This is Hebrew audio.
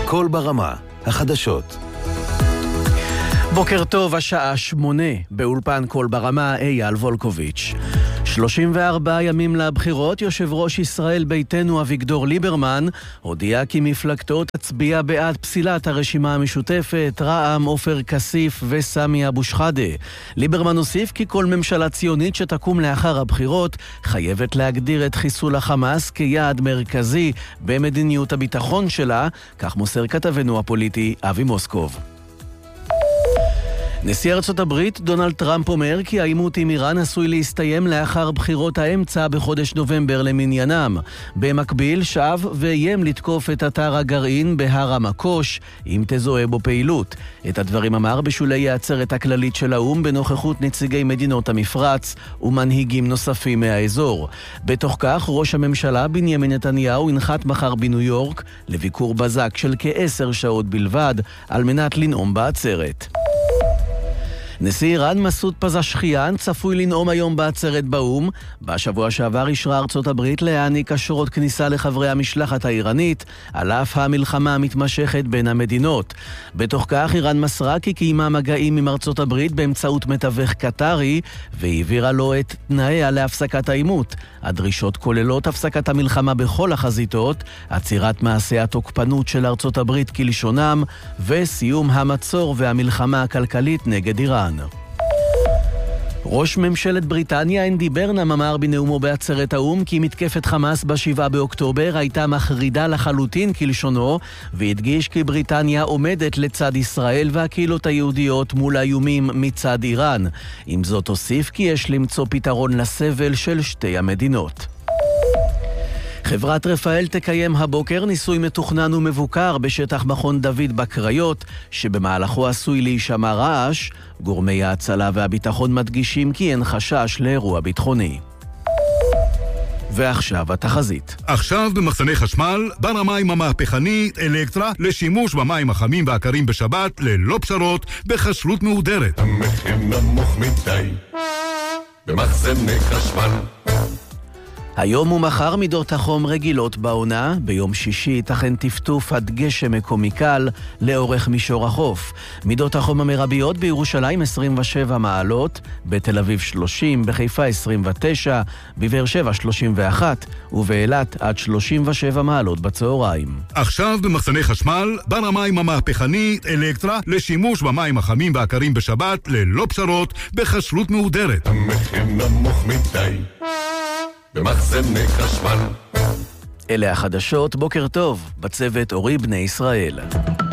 קול ברמה, החדשות. בוקר טוב, השעה 8, באולפן קול ברמה, אייל וולקוביץ'. 34 ימים לבחירות, יושב ראש ישראל ביתנו אביגדור ליברמן הודיע כי מפלגתו תצביע בעד פסילת הרשימה המשותפת, רע"מ, עופר כסיף וסמי אבו שחאדה. ליברמן הוסיף כי כל ממשלה ציונית שתקום לאחר הבחירות חייבת להגדיר את חיסול החמאס כיעד מרכזי במדיניות הביטחון שלה, כך מוסר כתבנו הפוליטי אבי מוסקוב. נשיא ארצות הברית דונלד טראמפ אומר כי העימות עם איראן עשוי להסתיים לאחר בחירות האמצע בחודש נובמבר למניינם. במקביל שב ואיים לתקוף את אתר הגרעין בהר המקוש אם תזוהה בו פעילות. את הדברים אמר בשולי העצרת הכללית של האו"ם בנוכחות נציגי מדינות המפרץ ומנהיגים נוספים מהאזור. בתוך כך ראש הממשלה בנימין נתניהו ינחת מחר בניו יורק לביקור בזק של כ10 שעות בלבד על מנת לנאום בעצרת. נשיא איראן מסעוד פזשכיאן צפוי לנאום היום בעצרת באו"ם. בשבוע שעבר אישרה ארצות הברית להעניק אשרות כניסה לחברי המשלחת האיראנית, על אף המלחמה המתמשכת בין המדינות. בתוך כך איראן מסרה כי קיימה מגעים עם ארצות הברית באמצעות מתווך קטרי, והעבירה לו את תנאיה להפסקת העימות. הדרישות כוללות הפסקת המלחמה בכל החזיתות, עצירת מעשי התוקפנות של ארצות הברית כלשונם, וסיום המצור והמלחמה הכלכלית נגד איראן. ראש ממשלת בריטניה אנדי ברנם אמר בנאומו בעצרת האו"ם כי מתקפת חמאס ב7 באוקטובר הייתה מחרידה לחלוטין כלשונו, והדגיש כי בריטניה עומדת לצד ישראל והקהילות היהודיות מול האיומים מצד איראן. עם זאת הוסיף כי יש למצוא פתרון לסבל של שתי המדינות. חברת רפאל תקיים הבוקר ניסוי מתוכנן ומבוקר בשטח מכון דוד בקריות, שבמהלכו עשוי להישמע רעש. גורמי ההצלה והביטחון מדגישים כי אין חשש לאירוע ביטחוני. ועכשיו התחזית. עכשיו במחסני חשמל, בר המים המהפכני אלקטרה לשימוש במים החמים והקרים בשבת ללא פשרות בכשרות מהודרת. המחיר נמוך מדי במחסני חשמל. היום ומחר מידות החום רגילות בעונה, ביום שישי ייתכן טפטוף עד גשם מקומי קל לאורך מישור החוף. מידות החום המרביות בירושלים 27 מעלות, בתל אביב 30, בחיפה 29, בבאר שבע 31, ובאילת עד 37 מעלות בצהריים. עכשיו במחסני חשמל, בר המים המהפכני אלקטרה לשימוש במים החמים והקרים בשבת ללא פשרות בכשרות מהודרת. המחיר נמוך מדי במחסני חשמל. אלה החדשות, בוקר טוב, בצוות אורי בני ישראל.